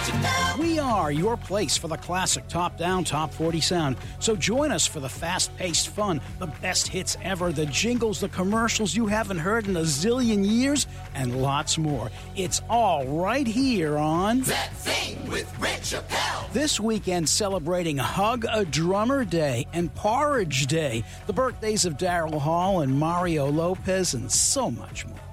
We are your place for the classic top-down, top 40 sound. So join us for the fast-paced fun, the best hits ever, the jingles, the commercials you haven't heard in a zillion years, and lots more. It's all right here on That Thing with Rich Chappelle. This weekend celebrating Hug a Drummer Day and Porridge Day, the birthdays of Daryl Hall and Mario Lopez, and so much more.